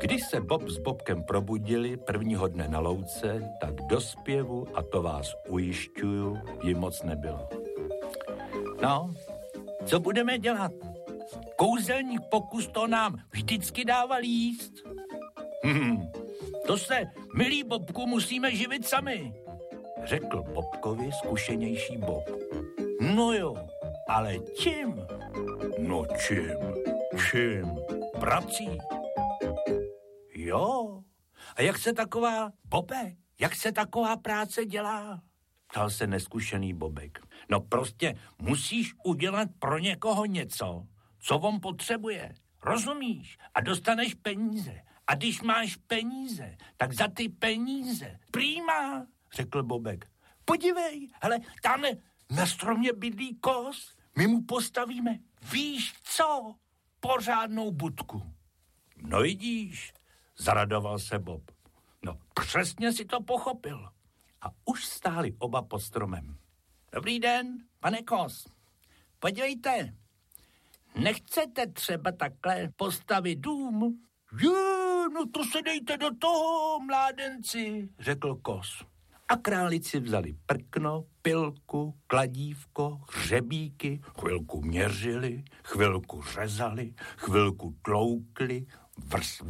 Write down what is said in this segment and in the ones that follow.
Když se Bob s Bobkem probudili prvního dne na louce, tak do zpěvu, a to vás ujišťuju, jim moc nebylo. No, co budeme dělat? Kouzelník pokus to nám vždycky dával jíst. To se, milý Bobku, musíme živit sami, řekl Bobkovi zkušenější Bob. No jo, ale čím? No čím? Prací. Jo, a jak se taková práce dělá? Ptal se neskušený Bobek. No prostě musíš udělat pro někoho něco, co on potřebuje. Rozumíš? A dostaneš peníze. A když máš peníze, tak za ty peníze. Prýma, řekl Bobek. Podívej, hele, tamhle na stromě bydlí kos. My mu postavíme, víš co? Pořádnou budku. No vidíš, zaradoval se Bob. No přesně si to pochopil. A už stáli oba pod stromem. Dobrý den, pane Kos. Podívejte, nechcete třeba takhle postavit dům? No to se dejte do toho, mládenci, řekl Kos. A králici vzali prkno, pilku, kladívko, hřebíky, chvilku měřili, chvilku řezali, chvilku tloukli, vrs,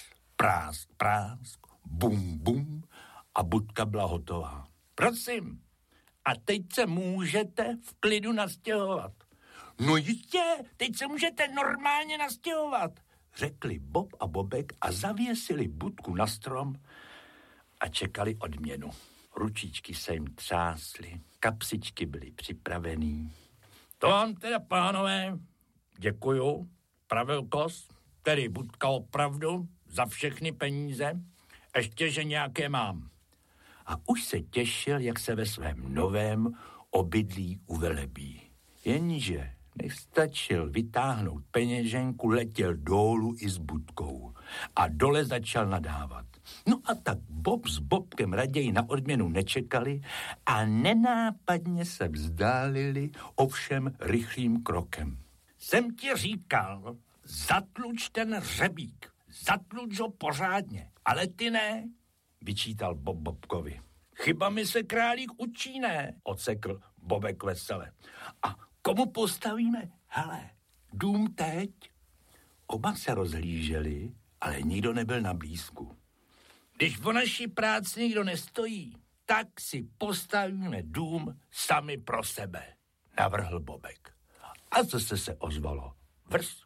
prásk, bum, a budka byla hotová. Prosím, a teď se můžete v klidu nastěhovat. No jistě, teď se můžete normálně nastěhovat, řekli Bob a Bobek a zavěsili budku na strom a čekali odměnu. Ručičky se jim třásly, kapsičky byly připravený. To vám teda, pánové, děkuju, pravil Kos, tedy budka opravdu za všechny peníze, ještě, že nějaké mám. A už se těšil, jak se ve svém novém obydlí uvelebí. Jenže nestačil vytáhnout peněženku, letěl dolů i s budkou a dole začal nadávat. No a tak Bob s Bobkem raději na odměnu nečekali a nenápadně se vzdálili ovšem rychlým krokem. Jsem ti říkal, zatluč ten hřebík, zatluč ho pořádně, ale ty ne, vyčítal Bob Bobkovi. Chyba mi se králík učí, ne, odsekl Bobek vesele. A komu postavíme? Hele, dům teď. Oba se rozhlíželi, ale nikdo nebyl na blízku. Když o naší práci nikdo nestojí, tak si postavíme dům sami pro sebe, navrhl Bobek. A co se ozvalo? Vrs,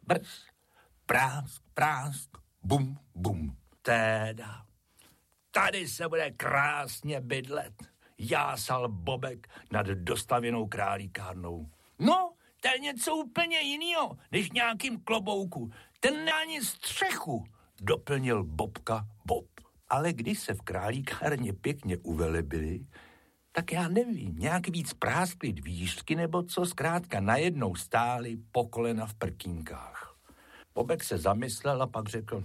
prásk, bum. Teda, tady se bude krásně bydlet, jásal Bobek nad dostavěnou králíkárnou. No, to je něco úplně jinýho, než nějakým klobouku. Ten má ani střechu, doplnil Bobka Bob. Ale když se v králíkárně pěkně uvelebili, tak já nevím, nějak víc práskli dvířky nebo co, zkrátka najednou stáli po kolena v prkínkách. Bobek se zamyslel a pak řekl,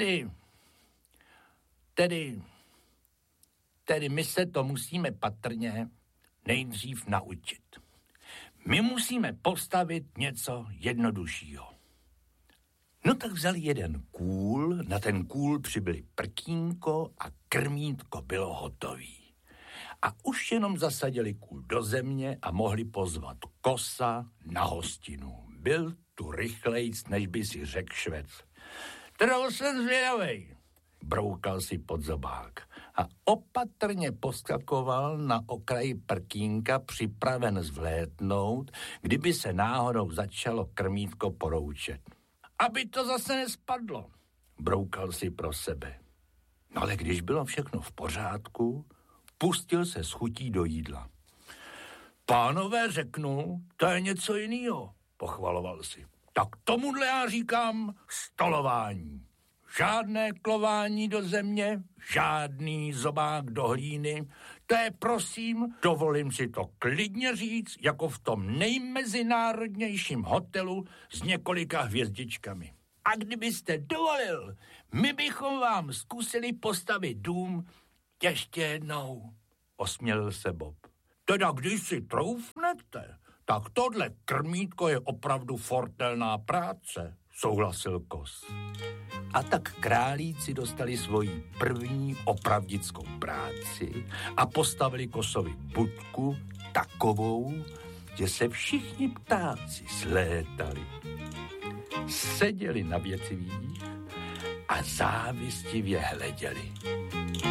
tedy my se to musíme patrně nejdřív naučit. My musíme postavit něco jednoduššího. No tak vzali jeden kůl, na ten kůl přibyli prkínko a krmítko bylo hotový. A už jenom zasadili kůl do země a mohli pozvat Kosa na hostinu. Byl tu rychlejc, než by si řekl Švec. Teda jsem zvědavej, broukal si pod zobák a opatrně poskakoval na okraji prkínka, připraven zvlétnout, kdyby se náhodou začalo krmítko poroučet. Aby to zase nespadlo, broukal si pro sebe. No ale když bylo všechno v pořádku, pustil se s chutí do jídla. Pánové, řeknu, to je něco jinýho, pochvaloval si. Tak tomuhle já říkám stolování. Žádné klování do země, žádný zobák do hlíny. To je, prosím, dovolím si to klidně říct, jako v tom nejmezinárodnějším hotelu s několika hvězdičkami. A kdybyste dovolil, my bychom vám zkusili postavit dům ještě jednou, osmělil se Bob. Teda když si troufnete, tak tohle krmítko je opravdu fortelná práce, souhlasil Kos. A tak králíci dostali svoji první opravdickou práci a postavili Kosovi budku takovou, že se všichni ptáci slétali. Seděli na větvích a závistivě hleděli.